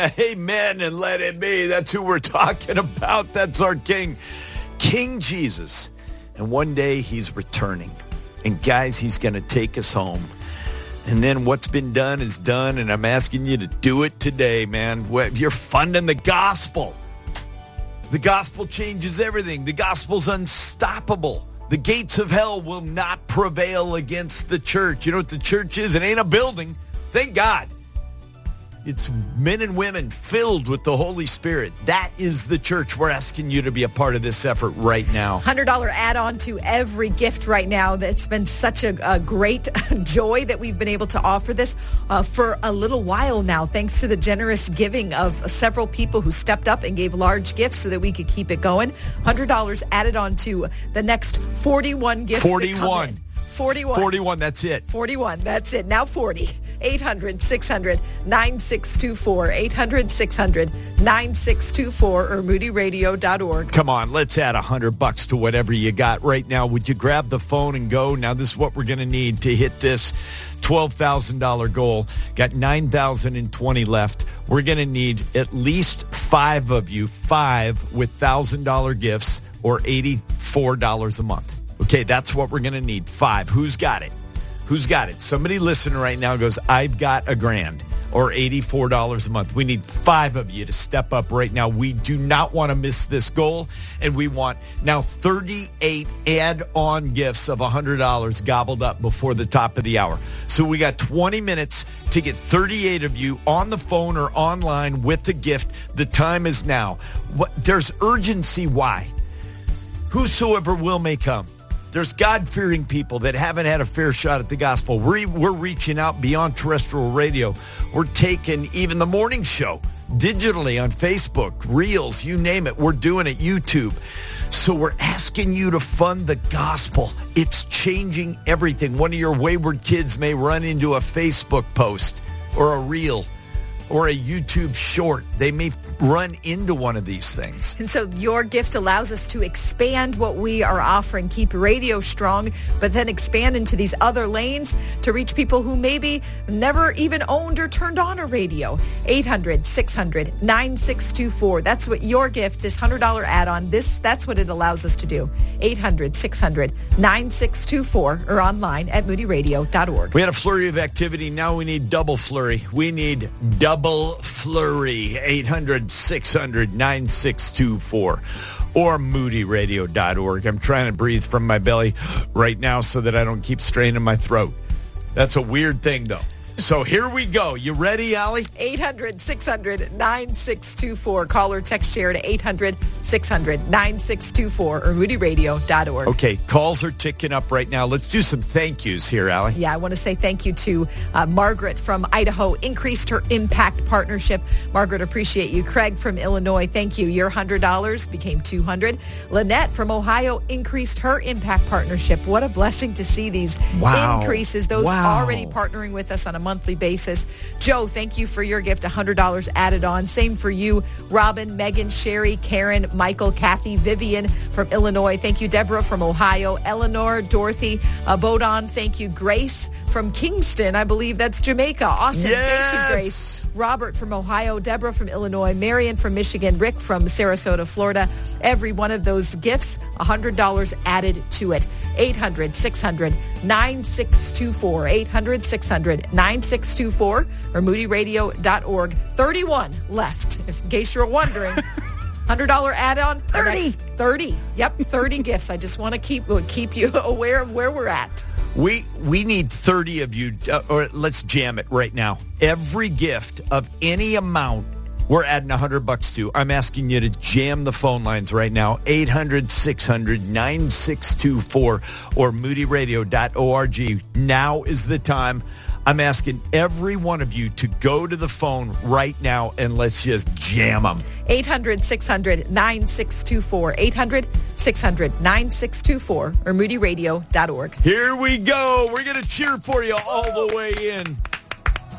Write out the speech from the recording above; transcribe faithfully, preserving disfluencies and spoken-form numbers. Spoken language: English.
Amen, and let it be. That's who we're talking about. That's our King, King Jesus. And one day he's returning. And guys, he's going to take us home. And then what's been done is done, and I'm asking you to do it today, man. You're funding the gospel. The gospel changes everything. The gospel's unstoppable. The gates of hell will not prevail against the church. You know what the church is? It ain't a building. Thank God. It's men and women filled with the Holy Spirit. That is the church. We're asking you to be a part of this effort right now. one hundred dollars add-on to every gift right now. That's been such a, a great joy that we've been able to offer this uh, for a little while now, thanks to the generous giving of several people who stepped up and gave large gifts so that we could keep it going. one hundred dollars added on to the next forty-one gifts forty-one. that come in. forty-one. forty-one, that's it. forty-one, that's it. Now forty. eight hundred, six hundred, nine six two four. eight hundred, six hundred, nine six two four or moody radio dot org. Come on, let's add a hundred bucks to whatever you got right now. Would you grab the phone and go? Now, this is what we're going to need to hit this twelve thousand dollars goal. Got nine thousand twenty left. We're going to need at least five of you, five with one thousand dollars gifts or eighty-four dollars a month. Okay, that's what we're going to need. Five. Who's got it? Who's got it? Somebody listening right now goes, I've got a grand or eighty-four dollars a month. We need five of you to step up right now. We do not want to miss this goal, and we want now thirty-eight add-on gifts of one hundred dollars gobbled up before the top of the hour. So we got twenty minutes to get thirty-eight of you on the phone or online with the gift. The time is now. What, there's urgency. Why? Whosoever will may come. There's God-fearing people that haven't had a fair shot at the gospel. We're, we're reaching out beyond terrestrial radio. We're taking even the morning show digitally on Facebook, Reels, you name it. We're doing it, YouTube. So we're asking you to fund the gospel. It's changing everything. One of your wayward kids may run into a Facebook post or a reel or a YouTube short. They may run into one of these things. And so your gift allows us to expand what we are offering, keep radio strong, but then expand into these other lanes to reach people who maybe never even owned or turned on a radio. eight hundred, six hundred, nine six two four. That's what your gift, this one hundred dollars add-on, this that's what it allows us to do. eight hundred, six hundred, nine six two four or online at moody radio dot org. We had a flurry of activity. Now we need double flurry. We need double flurry. eight hundred, six hundred, nine six two four or moody radio dot org. I'm trying to breathe from my belly right now so that I don't keep straining my throat. That's a weird thing, though. So here we go. You ready, Allie? eight hundred, six hundred, nine six two four. Call or text share to eight hundred, six hundred, nine six two four or moody radio dot org. Okay, calls are ticking up right now. Let's do some thank yous here, Allie. Yeah, I want to say thank you to uh, Margaret from Idaho. Increased her impact partnership. Margaret, appreciate you. Craig from Illinois, thank you. Your one hundred dollars became two hundred dollars. Lynette from Ohio increased her impact partnership. What a blessing to see these wow. increases. Those wow. already partnering with us on a monthly basis. Joe, thank you for your gift, one hundred dollars added on. Same for you, Robin, Megan, Sherry, Karen, Michael, Kathy, Vivian from Illinois. Thank you, Deborah from Ohio, Eleanor, Dorothy, uh, Bodon. Thank you, Grace from Kingston. I believe that's Jamaica. Awesome. Yes. Thank you, Grace. Robert from Ohio, Deborah from Illinois, Marion from Michigan, Rick from Sarasota, Florida. Every one of those gifts, one hundred dollars added to it. eight hundred, six hundred, nine six two four. eight hundred, six hundred, nine six two four or moody radio dot org. thirty-one left, if in case you're wondering. one hundred dollars add-on. thirty. thirty. Yep, thirty gifts. I just want to keep keep you aware of where we're at. We we need thirty of you, uh, or let's jam it right now. Every gift of any amount, we're adding one hundred bucks to. I'm asking you to jam the phone lines right now. eight hundred, six hundred, nine six two four or moody radio dot org. Now is the time. I'm asking every one of you to go to the phone right now and let's just jam them. eight hundred, six hundred, nine six two four. eight hundred, six hundred, nine six two four or moody radio dot org. Here we go. We're going to cheer for you all the way in.